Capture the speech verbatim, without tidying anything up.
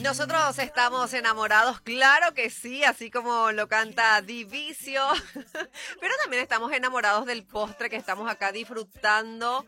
Nosotros estamos enamorados, claro que sí, así como lo canta Divicio, pero también estamos enamorados del postre que estamos acá disfrutando